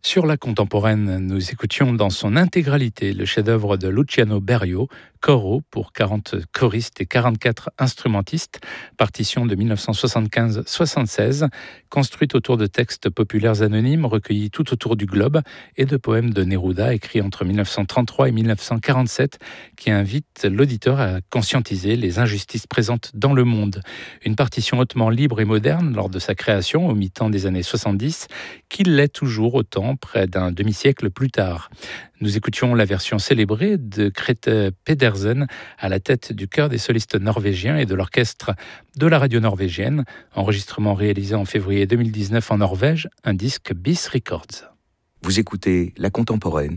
Sur la contemporaine, nous écoutions dans son intégralité le chef-d'œuvre de Luciano Berio, Coro, pour 40 choristes et 44 instrumentistes, partition de 1975-76, construite autour de textes populaires anonymes recueillis tout autour du globe et de poèmes de Neruda écrits entre 1933 et 1947, qui invitent l'auditeur à conscientiser les injustices présentes dans le monde. Une partition hautement libre et moderne lors de sa création au mi-temps des années 70, qu'il l'est toujours autant près d'un demi-siècle plus tard. Nous écoutions la version célébrée de Grete Pedersen à la tête du chœur des solistes norvégiens et de l'orchestre de la radio norvégienne, enregistrement réalisé en février 2019 en Norvège, un disque BIS Records. Vous écoutez La Contemporaine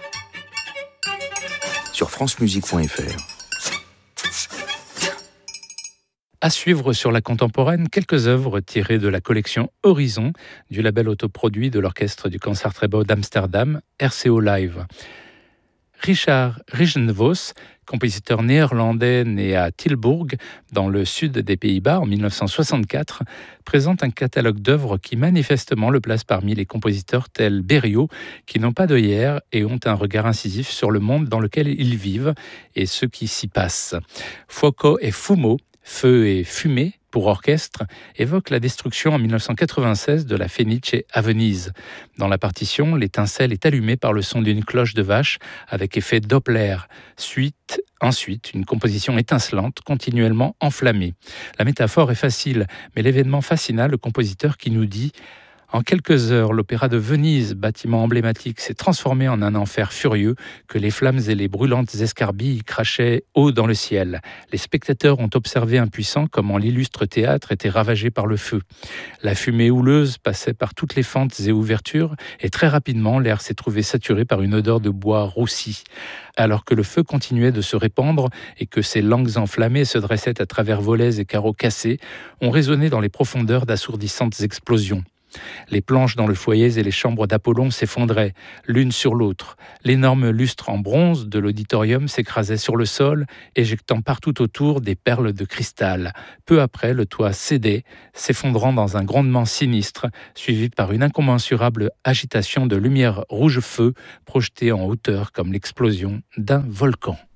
sur francemusique.fr. À suivre sur la contemporaine, quelques œuvres tirées de la collection Horizon du label autoproduit de l'orchestre du Concertgebouw d'Amsterdam, RCO Live. Richard Rigenvos, compositeur néerlandais né à Tilburg, dans le sud des Pays-Bas en 1964, présente un catalogue d'œuvres qui manifestement le place parmi les compositeurs tels Berio, qui n'ont pas d'œillère et ont un regard incisif sur le monde dans lequel ils vivent et ce qui s'y passe. Fuoco e Fumo, Feu et fumée pour orchestre, évoque la destruction en 1996 de la Fenice à Venise. Dans la partition, l'étincelle est allumée par le son d'une cloche de vache avec effet Doppler. Ensuite, une composition étincelante, continuellement enflammée. La métaphore est facile, mais l'événement fascina le compositeur qui nous dit: en quelques heures, l'Opéra de Venise, bâtiment emblématique, s'est transformé en un enfer furieux que les flammes et les brûlantes escarbilles crachaient haut dans le ciel. Les spectateurs ont observé impuissants comment l'illustre théâtre était ravagé par le feu. La fumée houleuse passait par toutes les fentes et ouvertures et très rapidement, l'air s'est trouvé saturé par une odeur de bois roussi. Alors que le feu continuait de se répandre et que ses langues enflammées se dressaient à travers volets et carreaux cassés, on résonnait dans les profondeurs d'assourdissantes explosions. Les planches dans le foyer et les chambres d'Apollon s'effondraient, l'une sur l'autre. L'énorme lustre en bronze de l'auditorium s'écrasait sur le sol, éjectant partout autour des perles de cristal. Peu après, le toit cédait, s'effondrant dans un grondement sinistre, suivi par une incommensurable agitation de lumière rouge-feu projetée en hauteur comme l'explosion d'un volcan.